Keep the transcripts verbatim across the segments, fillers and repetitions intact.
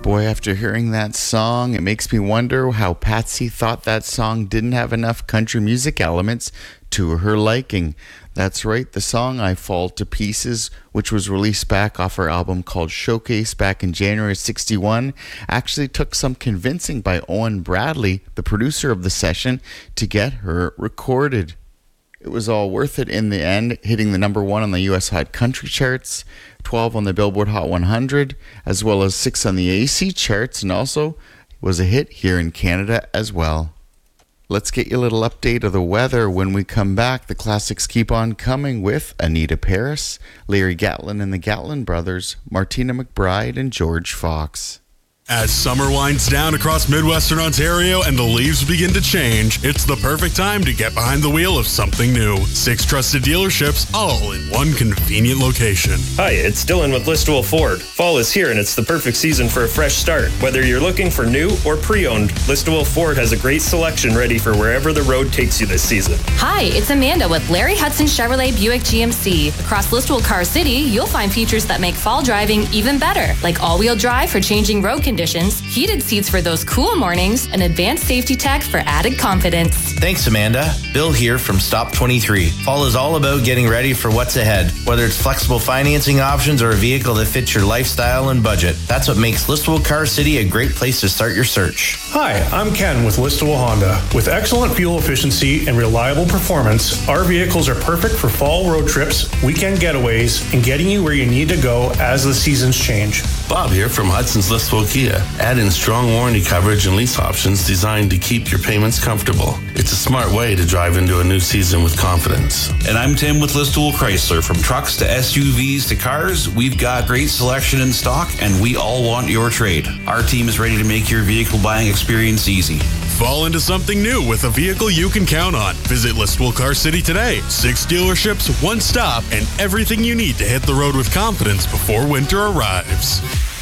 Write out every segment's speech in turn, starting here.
Boy, after hearing that song, it makes me wonder how Patsy thought that song didn't have enough country music elements to her liking. That's right, the song I Fall to Pieces, which was released back off her album called Showcase back in January sixty-one, actually took some convincing by Owen Bradley, the producer of the session, to get her recorded. It was all worth it in the end, hitting the number one on the U S Hot Country charts, twelve on the Billboard Hot one hundred, as well as six on the A C charts, and also was a hit here in Canada as well. Let's get you a little update of the weather. When we come back, the classics keep on coming with Anita Paris, Larry Gatlin and the Gatlin Brothers, Martina McBride, and George Fox. As summer winds down across Midwestern Ontario and the leaves begin to change, it's the perfect time to get behind the wheel of something new. Six trusted dealerships, all in one convenient location. Hi, it's Dylan with Listowel Ford. Fall is here and it's the perfect season for a fresh start. Whether you're looking for new or pre-owned, Listowel Ford has a great selection ready for wherever the road takes you this season. Hi, it's Amanda with Larry Hudson Chevrolet Buick G M C. Across Listowel Car City, you'll find features that make fall driving even better, like all-wheel drive for changing road conditions, heated seats for those cool mornings, and advanced safety tech for added confidence. Thanks, Amanda. Bill here from Stop twenty-three. Fall is all about getting ready for what's ahead. Whether it's flexible financing options or a vehicle that fits your lifestyle and budget, that's what makes Listowel Car City a great place to start your search. Hi, I'm Ken with Listowel Honda. With excellent fuel efficiency and reliable performance, our vehicles are perfect for fall road trips, weekend getaways, and getting you where you need to go as the seasons change. Bob here from Hudson's Listowel Kia. Add in strong warranty coverage and lease options designed to keep your payments comfortable. It's a smart way to drive into a new season with confidence. And I'm Tim with Listowel Chrysler. From trucks to S U Vs to cars, we've got great selection in stock, and we all want your trade. Our team is ready to make your vehicle buying experience easy. Fall into something new with a vehicle you can count on. Visit Listowel Car City today. Six dealerships, one stop, and everything you need to hit the road with confidence before winter arrives.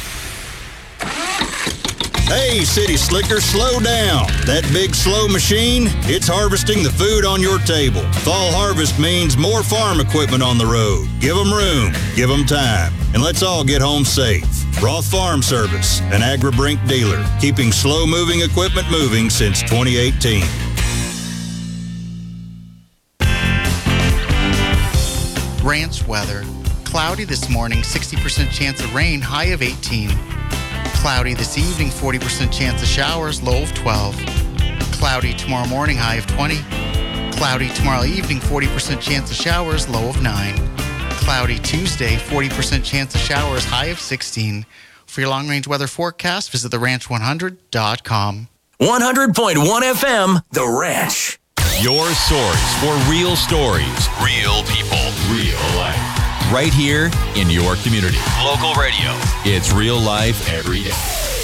Hey, City Slicker, slow down. That big slow machine, it's harvesting the food on your table. Fall harvest means more farm equipment on the road. Give them room, give them time, and let's all get home safe. Roth Farm Service, an Agri-Brink dealer, keeping slow-moving equipment moving since twenty eighteen. Ranch weather. Cloudy this morning, sixty percent chance of rain, high of eighteen. Cloudy this evening, forty percent chance of showers, low of twelve. Cloudy tomorrow morning, high of twenty. Cloudy tomorrow evening, forty percent chance of showers, low of nine. Cloudy Tuesday, forty percent chance of showers, high of sixteen. For your long-range weather forecast, visit the ranch one hundred dot com. one hundred point one F M, The Ranch. Your source for real stories, real people, real life. Right here in your community. Local radio. It's real life every day.